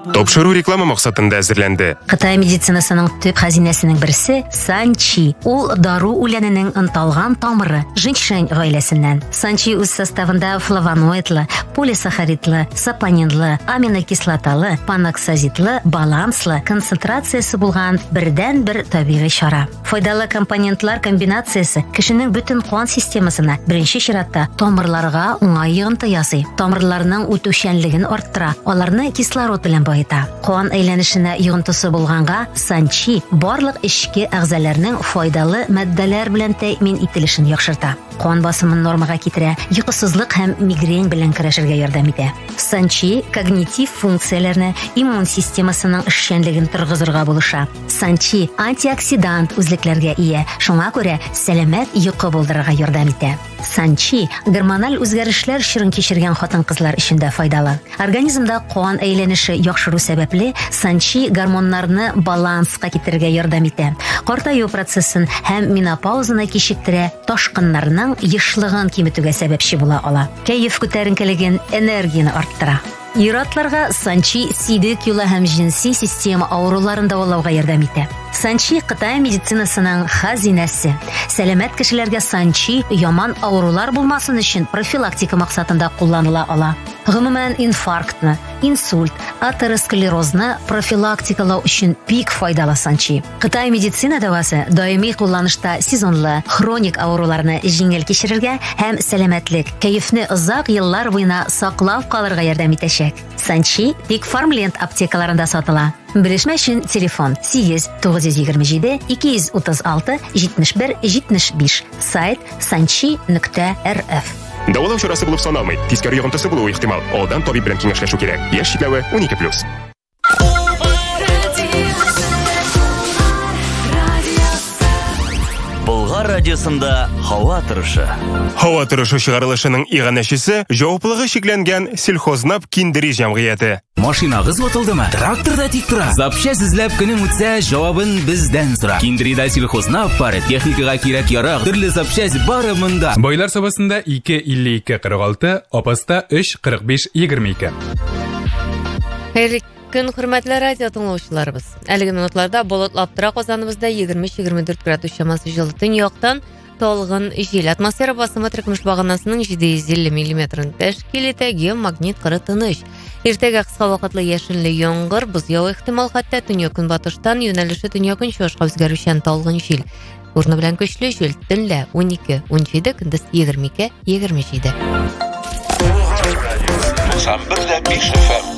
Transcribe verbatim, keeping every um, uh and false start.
Тапшыру реклама максатында әзерләнде. Кытай медицинасының төп хәзинәсенең берсе Санчи. Ул дару үләненең ынталган тамыры женьшень гаиләсеннән. Санчи үз составында флавоноидлы, полисахаридлы, сапонинлы, аминокислоталы, паноксазитлы, баланслы концентрациясе булган бердән-бер табигый чара. Файдалы компонентлар комбинациясе кешенең бөтен кан системасына беренче чиратта тамырларга уңай йогынты ясый. Тамырларның үтүчәнлеген арттыра, аларны кислород белән байыта. Кан әйләнешенә йогынтысы булганга, Санчи барлык эчке әгъзаларның файдалы матдәләр белән тәэмин ителешен яхшырта. Кан басымын нормага китерә, йокысызлык һәм мигрень белән көрәшергә ярдәм итә. Санчи когнитив функцияләрне, иммун системасының эшчәнлеген торгызырга булыша. Санчи антиоксидант үзлекләргә ия, шуңа күрә сәламәт йокы булдырырга ярдәм итә. Санчи гормональ үзгәрешләр чорын кичергән хатын-кызлар өчен дә файдалы. Организмда кан әйләнеше яхшыру сәбәпле Санчи гормоннарны баланска китерергә ярдәм итә. Картаю процессын һәм менопаузаны кичектерә, ташкыннарның ешлыгын киметүгә сәбәпче була ала. Кәеф күтәренкелеген, энергияны арттыра. Иратларга Санчи сидек юлы һәм җинси система авыруларын дәвалауга ярдәм итә. Санчи Кытай медицинасының хәзинәсе. Сәламәт кешеләргә Санчи яман авырулар булмасын өчен профилактика максатында кулланыла ала. Гомумән инфарктны, инсульт, атеросклерозны профилактикалау өчен бик файдалы Санчи. Кытай медицина дәвасы даими кулланышта сезонлы, хроник авыруларны җиңел кичерергә һәм сәламәтлек, кәефне озак еллар буена саклап калырга ярдәм итәчәк. Санчи тик Фармленд аптекаларында сатыла. Белешмә өчен телефон сигез тугыз йөз егерме җиде ике йөз утыз алты җитмеш бер җитмеш биш, сайт санчи нөкта эр эф. Дәвалау чарасы булып саналмый. Тискәре йогынтысы булуы ихтимал. Алдан табиб белән киңәшләшү кирәк. Яшь чикләве унике плюс. Болгар радиосында һава торышы. Һава торышы чыгарылышының иганәчесе җаваплылыгы шикләнгән Сельхознап киндери җәмгыяте. Машинагыз ватылдымы? Тракторда тик тора. Запчасть эзләп көнең үтсә, җавабын бездән сора. Киндрида Сельхознап пары техникага кирәк ярак, төрле запчасть бары монда. Байлар сабасында ике илле ике кырык алты, апаста өч кырык биш егерме ике. Көн хөрмәтле радио тыңлаучыларыбыз. Әлеге минутларда болытлап тора Казаныбызда егерме өч егерме дүрт градус шамасы җылы, төньяктан талгын җил. Атмосфера басымы тиркмеш баганасының җиде йөз илле миллиметрын тәшкил итә, геомагнит кыры тыныч. Иртәгә кыска вакытлы яшенле яңгыр, боз явы ихтимал, хәтта төньяк-көнбатыштан юнәлеше төньяк-көнчыгышка үзгәрүчән талгын җил. Урны белән көчле җил, төнлә унике унҗиде, көндез егерме ике егерме җиде.